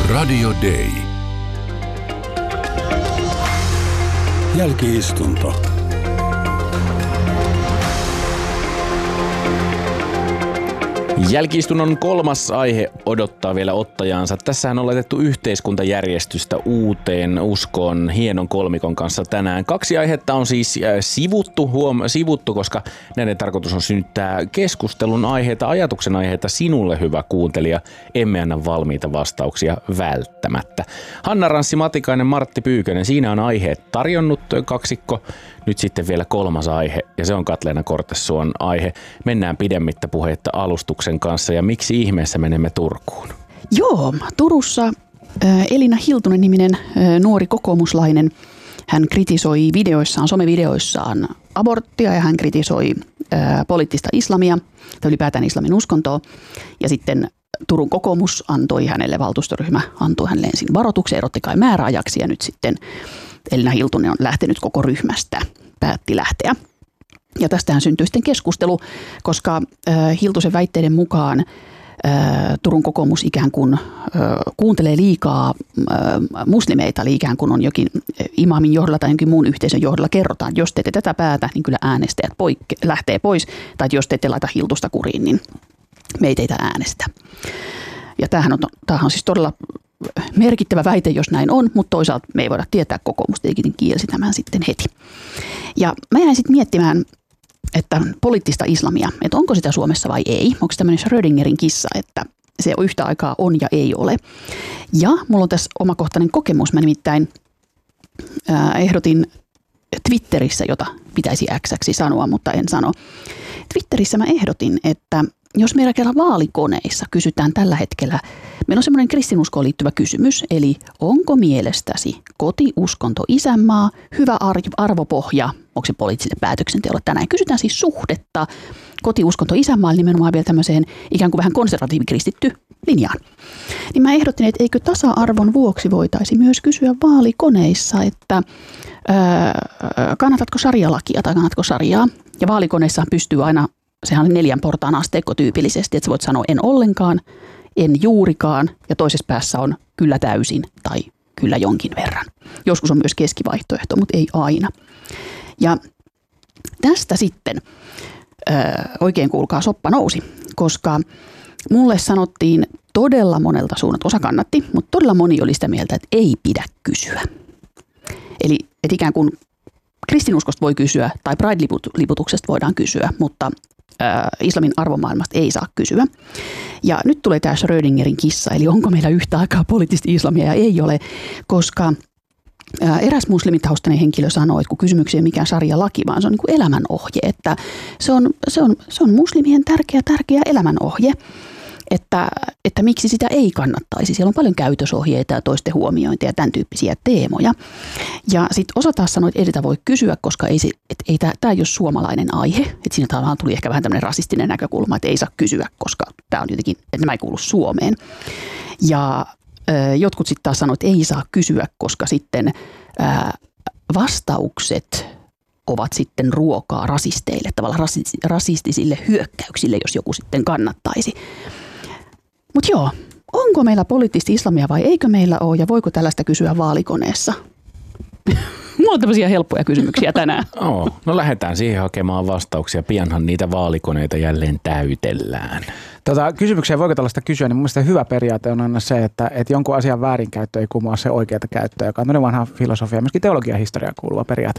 Radio Day. Jälki-istunto. Jälki-istunnon kolmas aihe odottaa vielä ottajaansa. Tässähän on laitettu yhteiskuntajärjestystä uuteen uskoon hienon kolmikon kanssa tänään. 2 aihetta on siis sivuttu, koska näiden tarkoitus on synnyttää keskustelun aiheita, ajatuksen aiheita sinulle, hyvä kuuntelija. Emme anna valmiita vastauksia välttämättä. Hanna Ranssi-Matikainen, Martti Pyykönen, siinä on aiheet tarjonnut kaksikko. Nyt sitten vielä 3. aihe, ja se on Katleena Kortesuon aihe. Mennään pidemmittä puheitta alustuksen kanssa, ja miksi ihmeessä menemme Turkuun? Joo, Turussa Elina Hiltunen-niminen nuori kokoomuslainen, hän kritisoi somevideoissaan aborttia, ja hän kritisoi poliittista islamia, tai ylipäätään islamin uskontoa, ja sitten Turun kokoomus antoi hänelle, valtuustoryhmä antoi hänelle ensin varoituksen, erotti kai määräajaksi, ja nyt sitten Elina Hiltunen on lähtenyt koko ryhmästä, päätti lähteä. Ja tästähän syntyi sitten keskustelu, koska Hiltusen väitteiden mukaan Turun kokoomus ikään kuin kuuntelee liikaa muslimeita, eli ikään kuin on jokin imaamin johdolla tai jonkin muun yhteisön johdolla kerrotaan, että jos te ette tätä päätä, niin kyllä äänestäjät lähtee pois, tai jos te ette laita Hiltusta kuriin, niin me ei teitä äänestä. Ja tämähän on siis todella merkittävä väite, jos näin on, mutta toisaalta me ei voida tietää, kokoomus tietenkin kielsi tämän sitten heti. Ja mä jäin sitten miettimään, että poliittista islamia, että onko sitä Suomessa vai ei, onko se tämmöinen Schrödingerin kissa, että se yhtä aikaa on ja ei ole. Ja mulla on tässä omakohtainen kokemus, mä nimittäin ehdotin Twitterissä, jota pitäisi X:ksi sanoa, mutta en sano. Twitterissä mä ehdotin, että jos meillä vaalikoneissa kysytään tällä hetkellä, meillä on semmoinen kristinuskoon liittyvä kysymys, eli onko mielestäsi koti, uskonto, isänmaa, hyvä arvopohja, onko se poliittiselle päätöksenteolle tänään? Kysytään siis suhdetta koti, uskonto, isänmaa, nimenomaan vielä tämmöiseen ikään kuin vähän konservatiivikristitty linjaan. Niin mä ehdotin, että eikö tasa-arvon vuoksi voitaisi myös kysyä vaalikoneissa, että kannatatko sarjalakia tai kannatko sarjaa? Ja vaalikoneissa pystyy aina, sehän on 4 portaan asteikko tyypillisesti, että sä voit sanoa en ollenkaan, en juurikaan ja toisessa päässä on kyllä täysin tai kyllä jonkin verran. Joskus on myös keskivaihtoehto, mutta ei aina. Ja tästä sitten oikein kuulkaa soppa nousi, koska mulle sanottiin todella monelta suunnalta, osa kannatti, mutta todella moni oli sitä mieltä, että ei pidä kysyä. Eli että ikään kuin kristinuskosta voi kysyä tai Pride-liputuksesta voidaan kysyä, mutta islamin arvomaailmasta ei saa kysyä. Ja nyt tulee tämä Schrödingerin kissa, eli onko meillä yhtä aikaa poliittista islamia ja ei ole, koska eräs muslimitaustainen henkilö sanoi, että kun kysymyksiä ei ole mikään sarjalaki, vaan se on niin kuin elämänohje, että se on muslimien tärkeä elämänohje, että miksi sitä ei kannattaisi. Siellä on paljon käytösohjeita ja toisten huomiointia ja tämän tyyppisiä teemoja. Ja sitten osa taas sanoi, että ei sitä voi kysyä, koska tämä ei ole suomalainen aihe. Että siinä tavallaan tuli ehkä vähän tämmöinen rasistinen näkökulma, että ei saa kysyä, koska tämä on jotenkin, että nämä ei kuulu Suomeen. Ja jotkut sitten taas sanoivat, että ei saa kysyä, koska sitten vastaukset ovat sitten ruokaa rasisteille, tavallaan rasistisille hyökkäyksille, jos joku sitten kannattaisi. Mutta joo, onko meillä poliittista islamia vai eikö meillä ole ja voiko tällaista kysyä vaalikoneessa? Mulla on tämmöisiä helppoja kysymyksiä tänään. No lähdetään siihen hakemaan vastauksia. Pianhan niitä vaalikoneita jälleen täytellään. Kysymykseen, voiko tällaista kysyä, niin mun mielestä hyvä periaate on aina se, että jonkun asian väärinkäyttö ei kumoa se oikeata käyttöä, joka on vanha filosofia ja myöskin teologian historiaan kuuluva periaate.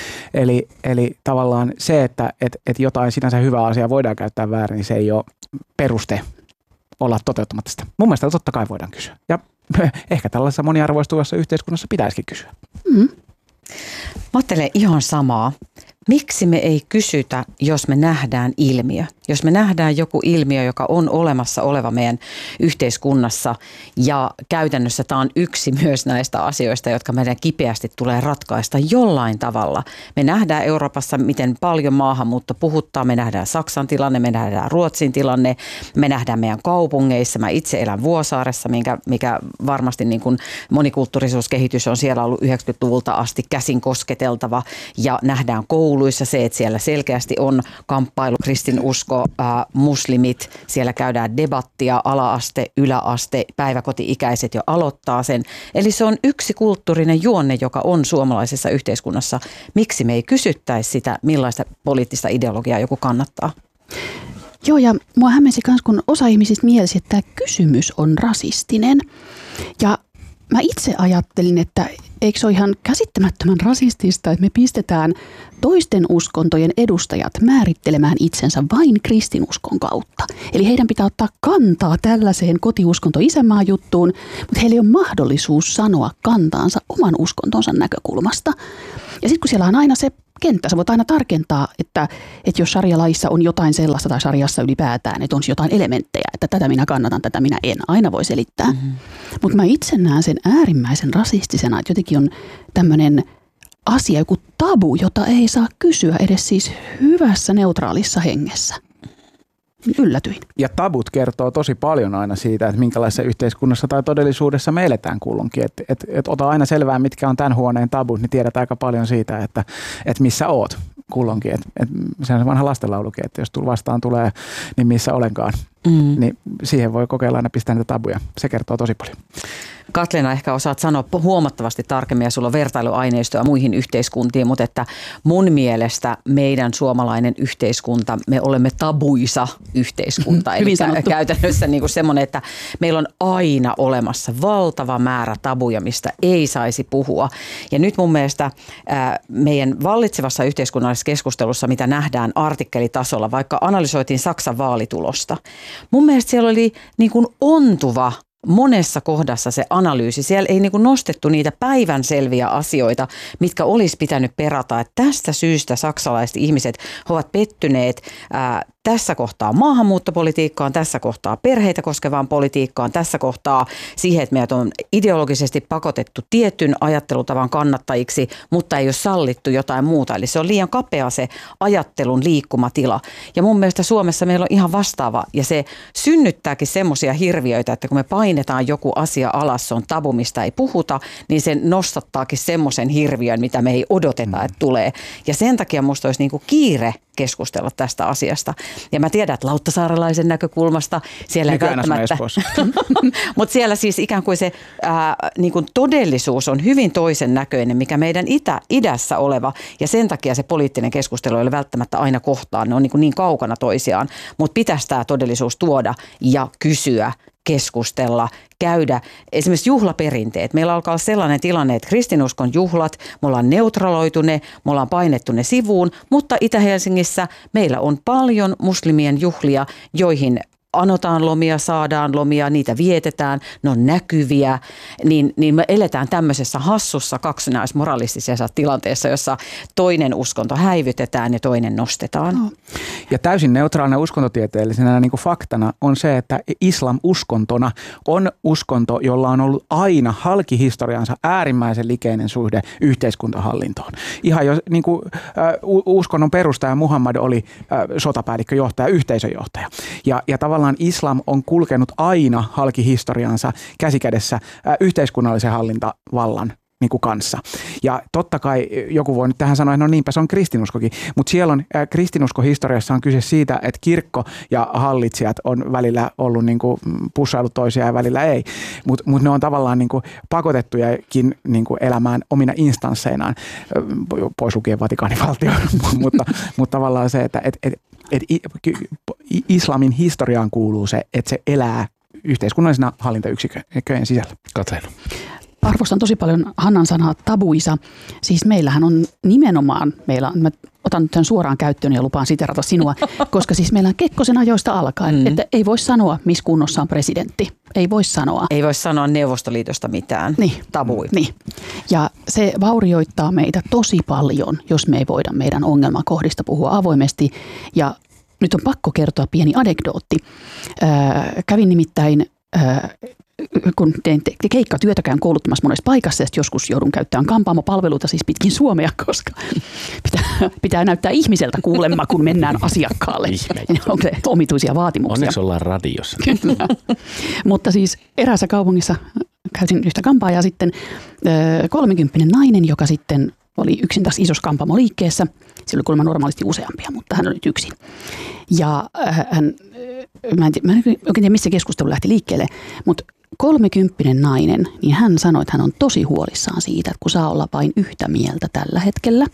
Eli tavallaan se, että jotain sinänsä hyvää asiaa voidaan käyttää väärin, niin se ei ole peruste olla toteuttamatta sitä. Mun mielestä totta kai voidaan kysyä. Ja ehkä tällaisessa moniarvoistuvassa yhteiskunnassa pitäisikin kysyä. Mm-hmm. Mä ajattelen ihan samaa. Miksi me ei kysytä, jos me nähdään ilmiö? Jos me nähdään joku ilmiö, joka on olemassa oleva meidän yhteiskunnassa ja käytännössä tämä on yksi myös näistä asioista, jotka meidän kipeästi tulee ratkaista jollain tavalla. Me nähdään Euroopassa, miten paljon maahanmuutto puhuttaa. Me nähdään Saksan tilanne, me nähdään Ruotsin tilanne, me nähdään meidän kaupungeissa. Mä itse elän Vuosaaressa, mikä varmasti niin kuin monikulttuurisuuskehitys on siellä ollut 90-luvulta asti käsin kosketeltava ja nähdään kouluissa se, että siellä selkeästi on kamppailu kristinusko muslimit, siellä käydään debattia, ala-aste, yläaste, päiväkoti-ikäiset jo aloittaa sen. Eli se on yksi kulttuurinen juonne, joka on suomalaisessa yhteiskunnassa. Miksi me ei kysyttäisi sitä, millaista poliittista ideologiaa joku kannattaa? Joo, ja mua hämmensi myös, kun osa ihmisistä mielsi, että tämä kysymys on rasistinen. Ja mä itse ajattelin, että eikö se ole ihan käsittämättömän rasistista, että me pistetään toisten uskontojen edustajat määrittelemään itsensä vain kristinuskon kautta. Eli heidän pitää ottaa kantaa tällaiseen kotiuskonto-isänmaan juttuun, mutta heillä ei ole mahdollisuus sanoa kantaansa oman uskontonsa näkökulmasta. Ja sitten kun siellä on aina se kenttä, sä voit aina tarkentaa, että jos sarjalaissa on jotain sellaista tai sarjassa ylipäätään, että on jotain elementtejä, että tätä minä kannatan, tätä minä en, aina voi selittää. Mutta mä itse näen sen äärimmäisen rasistisena, että jotenkin on tämmöinen asia, joku tabu, jota ei saa kysyä edes siis hyvässä neutraalissa hengessä. Yllätyin. Ja tabut kertoo tosi paljon aina siitä, että minkälaisessa yhteiskunnassa tai todellisuudessa me eletään kulloinkin. Et ota aina selvää, mitkä on tämän huoneen tabut, niin tiedät aika paljon siitä, että missä oot kulloinkin. Se on se vanha lastenlaulukin, että jos vastaan tulee, niin missä olenkaan. Niin siihen voi kokeilla aina pistää niitä tabuja. Se kertoo tosi paljon. Katleena, ehkä osaat sanoa huomattavasti tarkemmin ja sulla on vertailuaineistoa muihin yhteiskuntiin, mutta että mun mielestä meidän suomalainen yhteiskunta, me olemme tabuisa yhteiskunta. Eli käytännössä niin kuin semmoinen, että meillä on aina olemassa valtava määrä tabuja, mistä ei saisi puhua. Ja nyt mun mielestä meidän vallitsevassa yhteiskunnallisessa keskustelussa, mitä nähdään artikkelitasolla, vaikka analysoitiin Saksan vaalitulosta, mun mielestä siellä oli niin kuin ontuva monessa kohdassa se analyysi. Siellä ei niinku nostettu niitä päivänselviä asioita, mitkä olisi pitänyt perata. Että tästä syystä saksalaiset ihmiset ovat pettyneet tässä kohtaa maahanmuuttopolitiikkaan, tässä kohtaa perheitä koskevaan politiikkaan, tässä kohtaa siihen, että meidät on ideologisesti pakotettu tietyn ajattelutavan kannattajiksi, mutta ei ole sallittu jotain muuta. Eli se on liian kapea se ajattelun liikkumatila. Ja mun mielestä Suomessa meillä on ihan vastaava, ja se synnyttääkin semmoisia hirviöitä, että kun me painetaan joku asia alas, se on tabu, mistä ei puhuta, niin se nostattaakin semmoisen hirviön, mitä me ei odoteta, että tulee. Ja sen takia musta olisi niinku kiire keskustella tästä asiasta. Ja mä tiedän, että lauttasaarelaisen näkökulmasta siellä ei välttämättä, mutta siellä siis ikään kuin se niin kuin todellisuus on hyvin toisen näköinen, mikä meidän idässä oleva, ja sen takia se poliittinen keskustelu ei ole välttämättä aina kohtaan, ne on niin kaukana toisiaan, mutta pitäisi tämä todellisuus tuoda ja kysyä, keskustella, käydä. Esimerkiksi juhlaperinteet. Meillä alkaa olla sellainen tilanne, että kristinuskon juhlat, me ollaan neutraloitu ne, me ollaan painettu ne sivuun, mutta Itä-Helsingissä meillä on paljon muslimien juhlia, joihin anotaan lomia, saadaan lomia, niitä vietetään, ne on näkyviä, niin me eletään tämmöisessä hassussa kaksinaismoralistisessa tilanteessa, jossa toinen uskonto häivytetään ja toinen nostetaan. No. Ja täysin neutraalina uskontotieteellisenä niin kuin faktana on se, että islam uskontona on uskonto, jolla on ollut aina halkihistoriansa äärimmäisen likeinen suhde yhteiskuntahallintoon. Ihan jo niin kuin, uskonnon perustaja Muhammad oli sotapäällikköjohtaja, yhteisöjohtaja. Ja tavallaan islam on kulkenut aina halkihistoriansa käsikädessä yhteiskunnallisen hallintavallan niin kuin kanssa. Ja totta kai joku voi nyt tähän sanoa, että no niinpä se on kristinuskokin, mutta siellä on kristinuskohistoriassa on kyse siitä, että kirkko ja hallitsijat on välillä ollut niin kuin pussailut toisiaan ja välillä ei, mutta ne on tavallaan niin kuin pakotettujakin niin kuin elämään omina instansseinaan, pois lukien Vatikaanivaltio, mutta tavallaan se, että islamin historiaan kuuluu se, että se elää yhteiskunnallisena hallintayksikköjen sisällä. Katleena. Arvostan tosi paljon Hannan sanaa tabuisa. Siis meillähän on nimenomaan, mä otan nyt tämän suoraan käyttöön ja lupaan siterata sinua, koska siis meillä on Kekkosen ajoista alkaen, että ei voi sanoa, missä kunnossa on presidentti. Ei voi sanoa. Ei voi sanoa Neuvostoliitosta mitään. Niin. Tabui. Niin. Ja se vaurioittaa meitä tosi paljon, jos me ei voida meidän ongelmakohdista puhua avoimesti. Ja nyt on pakko kertoa pieni anekdootti. Kävin nimittäin kun teen keikkatyötä, käyn kouluttamassa monessa paikassa ja joskus joudun käyttämään kampaamopalveluita siis pitkin Suomea, koska pitää näyttää ihmiseltä kuulemma, kun mennään asiakkaalle. Onko se omituisia vaatimuksia? Onneksi ollaan radiossa. Kyllä. Mutta siis eräässä kaupungissa käytin yhtä kampaa ja sitten 30 nainen, joka sitten oli yksin tässä isossa kampaamoliikkeessä. Sillä oli kuulemma normaalisti useampia, mutta hän oli nyt yksin. Ja mä en oikein tiedä, missä keskustelu lähti liikkeelle, mutta 30-vuotias nainen, niin hän sanoi, että hän on tosi huolissaan siitä, että kun saa olla vain yhtä mieltä tällä hetkellä.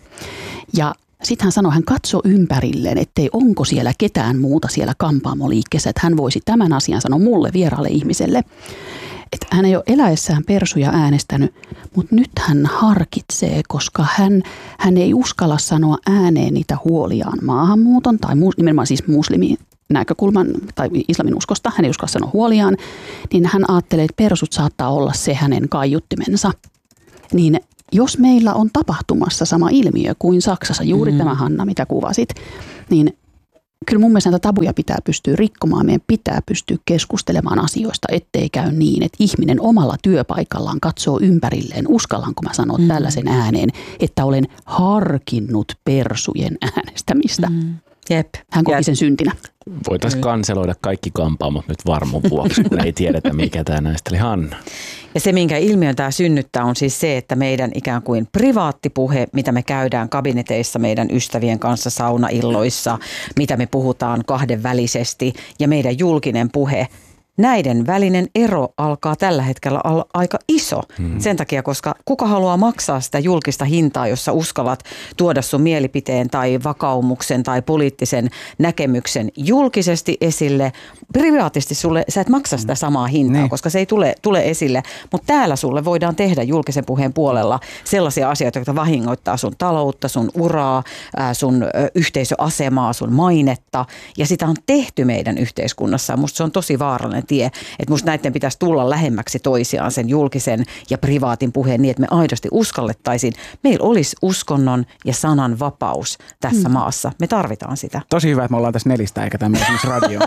Ja sitten hän sanoi, hän katsoi ympärilleen, ettei onko siellä ketään muuta siellä kampaamoliikkeessä, että hän voisi tämän asian sanoa mulle vieraalle ihmiselle. Että hän ei ole eläessään persuja äänestänyt, mutta nyt hän harkitsee, koska hän ei uskalla sanoa ääneen niitä huoliaan maahanmuuton tai nimenomaan siis muslimin näkökulman tai islamin uskosta. Hän ei uskalla sanoa huoliaan, niin hän ajattelee, että persut saattaa olla se hänen kaiuttimensa. Niin jos meillä on tapahtumassa sama ilmiö kuin Saksassa, juuri tämä Hanna, mitä kuvasit, niin kyllä mun mielestä näitä tabuja pitää pystyä rikkomaan. Meidän pitää pystyä keskustelemaan asioista, ettei käy niin, että ihminen omalla työpaikallaan katsoo ympärilleen. Uskallanko mä sanoa tällaisen ääneen, että olen harkinnut persujen äänestämistä. Jep. Hän koki sen syntinä. Voitaisiin kanseloida kaikki kampaamot nyt varmuun vuoksi, kun ei tiedetä mikä tämä näistä oli. Hanna. Ja se, minkä ilmiön tämä synnyttää, on siis se, että meidän ikään kuin privaattipuhe, mitä me käydään kabineteissa meidän ystävien kanssa saunailloissa, mitä me puhutaan kahdenvälisesti ja meidän julkinen puhe, näiden välinen ero alkaa tällä hetkellä olla aika iso. Sen takia, koska kuka haluaa maksaa sitä julkista hintaa, jossa uskallat tuoda sun mielipiteen tai vakaumuksen tai poliittisen näkemyksen julkisesti esille. Privaatisti sä et maksa sitä samaa hintaa, koska se ei tule esille. Mutta täällä sulle voidaan tehdä julkisen puheen puolella sellaisia asioita, jotka vahingoittaa sun taloutta, sun uraa, sun yhteisöasemaa, sun mainetta. Ja sitä on tehty meidän yhteiskunnassa. Musta se on tosi vaarallinen tie. Että musta näiden pitäisi tulla lähemmäksi toisiaan sen julkisen ja privaatin puheen niin, että me aidosti uskallettaisiin. Meillä olisi uskonnon ja sanan vapaus tässä maassa. Me tarvitaan sitä. Tosi hyvä, että me ollaan tässä nelistä eikä tämmöinen radio.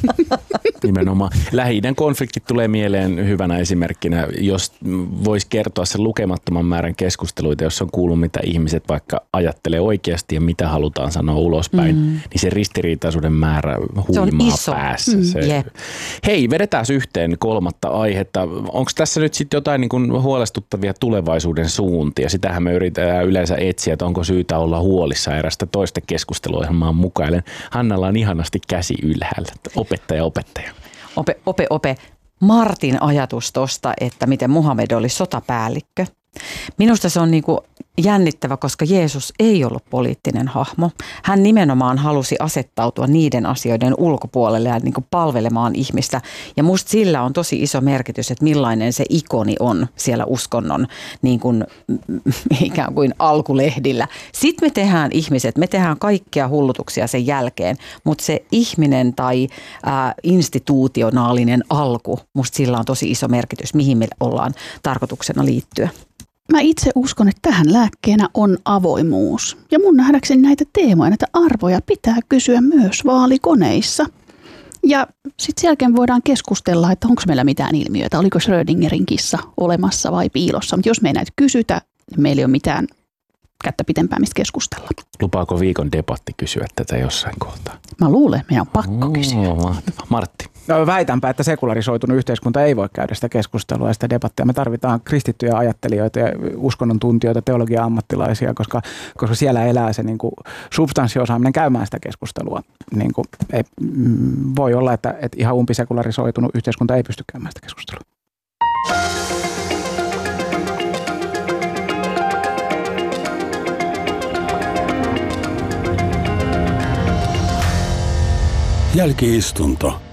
Nimenomaan. Lähi-idän konfliktit tulee mieleen hyvänä esimerkkinä, jos voisi kertoa sen lukemattoman määrän keskusteluita, jos on kuullut, mitä ihmiset vaikka ajattelee oikeasti ja mitä halutaan sanoa ulospäin, niin se ristiriitaisuuden määrä huimaa päässä. Hei, vedetään yhteen kolmatta aihetta. Onko tässä nyt sitten jotain niin kuin huolestuttavia tulevaisuuden suuntia? Sitähän me yritetään yleensä etsiä, että onko syytä olla huolissa erästä toista keskusteluohjelmaa mukaillen. Hannalla on ihanasti käsi ylhäällä. Opettaja. Ope. Martin ajatus tosta, että miten Muhammed oli sotapäällikkö. Minusta se on niinku jännittävä, koska Jeesus ei ollut poliittinen hahmo. Hän nimenomaan halusi asettautua niiden asioiden ulkopuolelle ja niinku palvelemaan ihmistä. Ja musta sillä on tosi iso merkitys, että millainen se ikoni on siellä uskonnon niin kuin, ikään kuin alkulehdillä. Sitten me tehdään me tehdään kaikkia hullutuksia sen jälkeen, mutta se ihminen tai institutionaalinen alku, musta sillä on tosi iso merkitys, mihin me ollaan tarkoituksena liittyä. Mä itse uskon, että tähän lääkkeenä on avoimuus. Ja mun nähdäkseni näitä teemoja, näitä arvoja pitää kysyä myös vaalikoneissa. Ja sitten sen jälkeen voidaan keskustella, että onko meillä mitään ilmiöitä, oliko Schrödingerin kissa olemassa vai piilossa. Mutta jos me ei näitä kysytä, niin meillä ei ole mitään kättä pitempää, mistä keskustella. Lupaako viikon debatti kysyä tätä jossain kohtaa? Mä luulen, meidän on pakko kysyä. Martti. No, väitänpä, että sekularisoitunut yhteiskunta ei voi käydä sitä keskustelua ja sitä debattia. Me tarvitaan kristittyjä ajattelijoita ja uskonnon tuntijoita, teologia-ammattilaisia, koska siellä elää se niin kuin substanssiosaaminen käymään sitä keskustelua. Niin kuin, voi olla, että ihan umpisekularisoitunut yhteiskunta ei pysty käymään sitä keskustelua. Jälki-istunto.